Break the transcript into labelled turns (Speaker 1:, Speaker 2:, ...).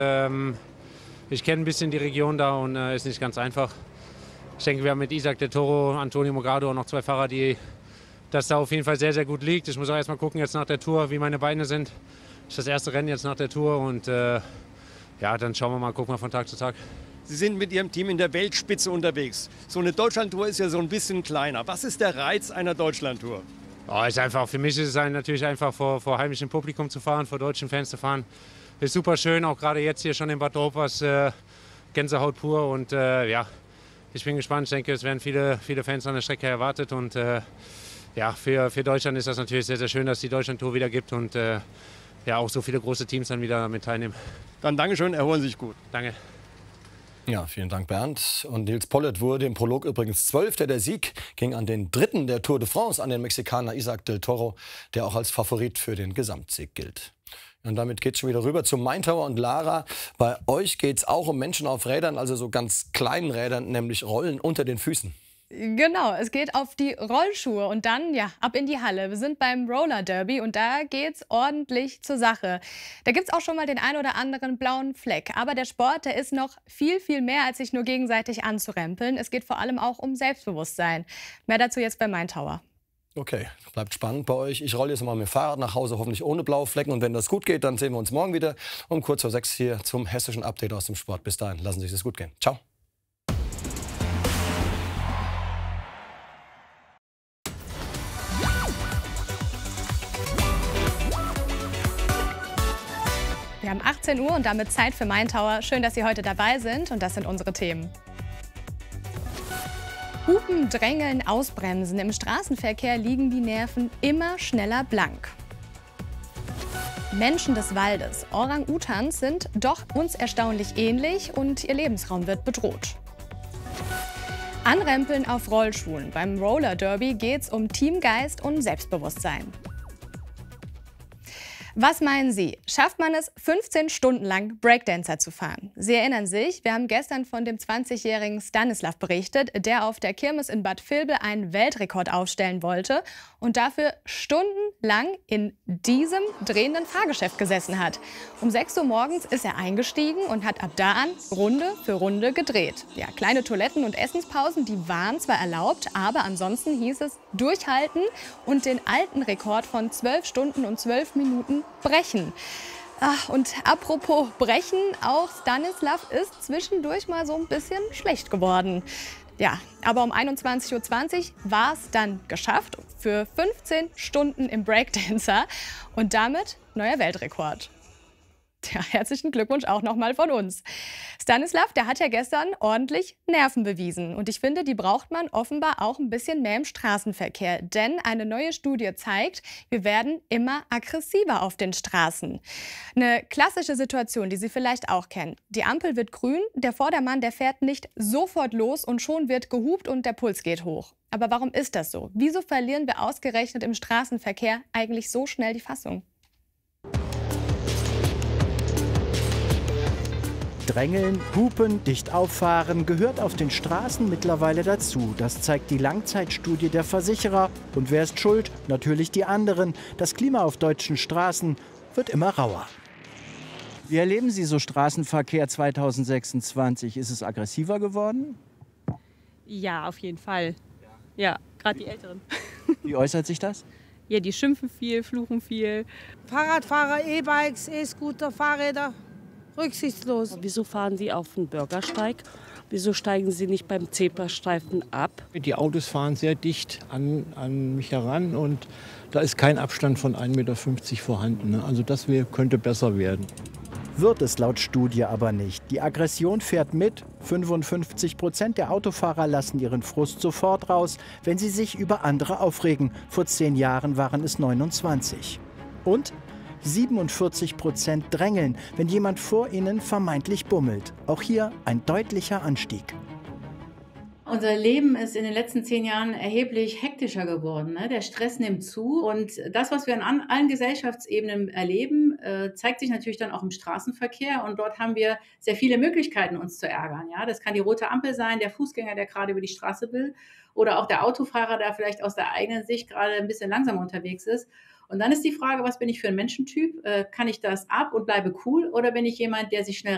Speaker 1: Ich kenne ein bisschen die Region da und ist nicht ganz einfach. Ich denke, wir haben mit Isaac del Toro, Antonio Morgado und noch 2 Fahrer, die das da auf jeden Fall sehr, sehr gut liegt. Ich muss auch erstmal gucken jetzt nach der Tour, wie meine Beine sind. Das ist das erste Rennen jetzt nach der Tour und ja, dann schauen wir mal, gucken wir von Tag zu Tag.
Speaker 2: Sie sind mit Ihrem Team in der Weltspitze unterwegs. So eine Deutschlandtour ist ja so ein bisschen kleiner. Was ist der Reiz einer Deutschlandtour?
Speaker 1: Oh, ist einfach, für mich ist es natürlich einfach vor heimischem Publikum zu fahren, vor deutschen Fans zu fahren. Ist super schön, auch gerade jetzt hier schon in Bad Dopers, Gänsehaut pur und ja, ich bin gespannt. Ich denke, es werden viele Fans an der Strecke erwartet und ja, für Deutschland ist das natürlich sehr, sehr schön, dass es die Deutschlandtour wieder gibt und ja, auch so viele große Teams dann wieder mit teilnehmen.
Speaker 2: Dann Dankeschön, erholen Sie sich gut.
Speaker 1: Danke.
Speaker 3: Ja, vielen Dank, Bernd. Und Nils Politt wurde im Prolog übrigens 12. Der Sieg ging an den Dritten der Tour de France, an den Mexikaner Isaac del Toro, der auch als Favorit für den Gesamtsieg gilt. Und damit geht es schon wieder rüber zu Main Tower und Lara. Bei euch geht es auch um Menschen auf Rädern, also so ganz kleinen Rädern, nämlich Rollen unter den Füßen.
Speaker 4: Genau, es geht auf die Rollschuhe und dann ja ab in die Halle. Wir sind beim Roller Derby und da geht's ordentlich zur Sache. Da gibt's auch schon mal den ein oder anderen blauen Fleck. Aber der Sport, der ist noch viel, viel mehr, als sich nur gegenseitig anzurempeln. Es geht vor allem auch um Selbstbewusstsein. Mehr dazu jetzt bei Main Tower.
Speaker 3: Okay, bleibt spannend bei euch. Ich rolle jetzt mal mit dem Fahrrad nach Hause, hoffentlich ohne blaue Flecken. Und wenn das gut geht, dann sehen wir uns morgen wieder um kurz vor 6 hier zum hessischen Update aus dem Sport. Bis dahin, lassen Sie es gut gehen. Ciao.
Speaker 4: Wir haben 18 Uhr und damit Zeit für Main Tower. Schön, dass Sie heute dabei sind und das sind unsere Themen. Hupen, Drängeln, Ausbremsen. Im Straßenverkehr liegen die Nerven immer schneller blank. Menschen des Waldes. Orang-Utans sind doch uns erstaunlich ähnlich und ihr Lebensraum wird bedroht. Anrempeln auf Rollschuhen. Beim Roller Derby geht es um Teamgeist und Selbstbewusstsein. Was meinen Sie? Schafft man es, 15 Stunden lang Breakdancer zu fahren? Sie erinnern sich, wir haben gestern von dem 20-jährigen Stanislav berichtet, der auf der Kirmes in Bad Vilbel einen Weltrekord aufstellen wollte und dafür stundenlang in diesem drehenden Fahrgeschäft gesessen hat. Um 6 Uhr morgens ist er eingestiegen und hat ab da an Runde für Runde gedreht. Ja, kleine Toiletten- und Essenspausen, die waren zwar erlaubt, aber ansonsten hieß es durchhalten und den alten Rekord von 12 Stunden und 12 Minuten brechen. Ach, und apropos brechen, auch Stanislav ist zwischendurch mal so ein bisschen schlecht geworden. Ja, aber um 21:20 Uhr war es dann geschafft für 15 Stunden im Breakdancer und damit neuer Weltrekord. Ja, herzlichen Glückwunsch auch nochmal von uns. Stanislav, der hat ja gestern ordentlich Nerven bewiesen. Und ich finde, die braucht man offenbar auch ein bisschen mehr im Straßenverkehr. Denn eine neue Studie zeigt, wir werden immer aggressiver auf den Straßen. Eine klassische Situation, die Sie vielleicht auch kennen. Die Ampel wird grün, der Vordermann, der fährt nicht sofort los und schon wird gehupt und der Puls geht hoch. Aber warum ist das so? Wieso verlieren wir ausgerechnet im Straßenverkehr eigentlich so schnell die Fassung?
Speaker 5: Drängeln, hupen, dicht auffahren gehört auf den Straßen mittlerweile dazu. Das zeigt die Langzeitstudie der Versicherer. Und wer ist schuld? Natürlich die anderen. Das Klima auf deutschen Straßen wird immer rauer. Wie erleben Sie so Straßenverkehr 2026? Ist es aggressiver geworden?
Speaker 6: Ja, auf jeden Fall. Ja, gerade die Älteren.
Speaker 5: Wie äußert sich das?
Speaker 6: Ja, die schimpfen viel, fluchen viel.
Speaker 7: Fahrradfahrer, E-Bikes, E-Scooter, Fahrräder. Rücksichtslos.
Speaker 8: Wieso fahren Sie auf den Bürgersteig? Wieso steigen Sie nicht beim Zebrastreifen ab?
Speaker 9: Die Autos fahren sehr dicht an mich heran und da ist kein Abstand von 1,50 Meter vorhanden. Also das könnte besser werden.
Speaker 5: Wird es laut Studie aber nicht. Die Aggression fährt mit. 55% der Autofahrer lassen ihren Frust sofort raus, wenn sie sich über andere aufregen. Vor 10 Jahren waren es 29. Und 47% drängeln, wenn jemand vor ihnen vermeintlich bummelt. Auch hier ein deutlicher Anstieg.
Speaker 10: Unser Leben ist in den letzten 10 Jahren erheblich hektischer geworden. Ne? Der Stress nimmt zu und das, was wir an allen Gesellschaftsebenen erleben, zeigt sich natürlich dann auch im Straßenverkehr und dort haben wir sehr viele Möglichkeiten, uns zu ärgern. Ja? Das kann die rote Ampel sein, der Fußgänger, der gerade über die Straße will oder auch der Autofahrer, der vielleicht aus der eigenen Sicht gerade ein bisschen langsamer unterwegs ist. Und dann ist die Frage, was bin ich für ein Menschentyp? Kann ich das ab und bleibe cool oder bin ich jemand, der sich schnell